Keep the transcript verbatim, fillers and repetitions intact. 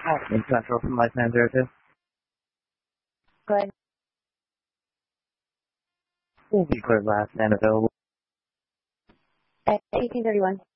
In Central from Life nine zero two. Go ahead. Will be cleared last and available. At eighteen thirty-one.